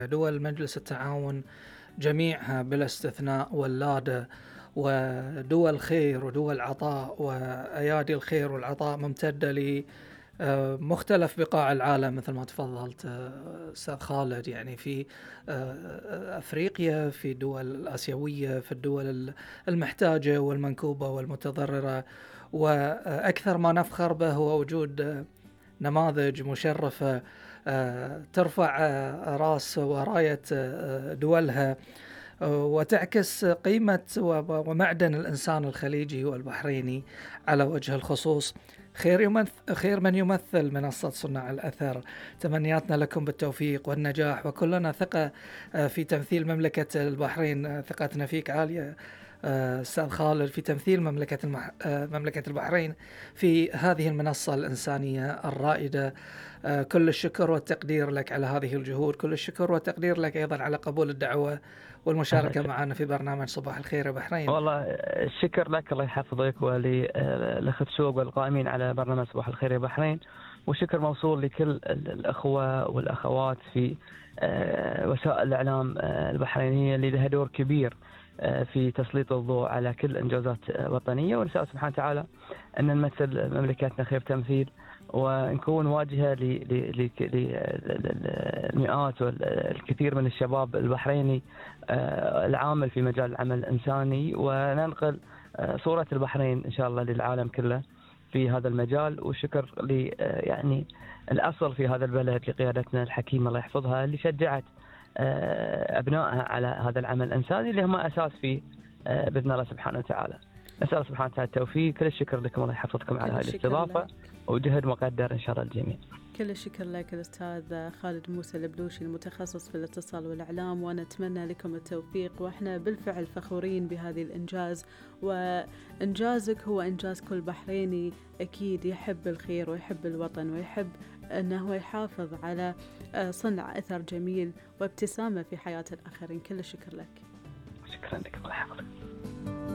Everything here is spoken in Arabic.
دول مجلس التعاون جميعها بلا استثناء ولادة ودول خير ودول عطاء، وأيادي الخير والعطاء ممتدة لمختلف بقاع العالم مثل ما تفضلت أستاذ خالد. يعني في أفريقيا، في الدول الآسيوية، في الدول المحتاجة والمنكوبة والمتضررة. وأكثر ما نفخر به هو وجود نماذج مشرفة ترفع راس وراية دولها وتعكس قيمة ومعدن الإنسان الخليجي والبحريني على وجه الخصوص. خير من يمثل منصة صناع الأثر. تمنياتنا لكم بالتوفيق والنجاح، وكلنا ثقة في تمثيل مملكة البحرين. ثقتنا فيك عالية أستاذ خالد في تمثيل مملكة البحرين في هذه المنصة الإنسانية الرائدة. كل الشكر والتقدير لك على هذه الجهود، كل الشكر والتقدير لك أيضا على قبول الدعوة والمشاركة معنا في برنامج صباح الخير يا بحرين. والله الشكر لك، الله يحفظك، وللأخت شوق والقائمين على برنامج صباح الخير يا بحرين. وشكر موصول لكل الأخوة والأخوات في وسائل الإعلام البحرينية اللي لها دور كبير في تسليط الضوء على كل إنجازات وطنية. ونسأل سبحانه وتعالى أن نمثل مملكتنا خير تمثيل، ونكون واجهة للمئات والكثير من الشباب البحريني العامل في مجال العمل الإنساني، وننقل صورة البحرين إن شاء الله للعالم كله في هذا المجال. وشكر يعني الأصل في هذا البلد لقيادتنا الحكيمة الله يحفظها، اللي شجعت أبنائها على هذا العمل الإنساني اللي هم أساس فيه بإذن الله سبحانه وتعالى. نسأل سبحانه وتعالى التوفيق. كل الشكر لكم، الله يحفظكم على هذه الاستضافة، وجهد مقدر إن شاء الله الجميع. كل الشكر لك الأستاذ خالد موسى البلوشي المتخصص في الاتصال والإعلام، ونتمنى لكم التوفيق. وإحنا بالفعل فخورين بهذه الإنجاز، وإنجازك هو إنجاز كل بحريني أكيد يحب الخير ويحب الوطن ويحب أنه يحافظ على صنع أثر جميل وابتسامة في حياة الآخرين. كل الشكر لك. شكرا لك، الله يحفظك.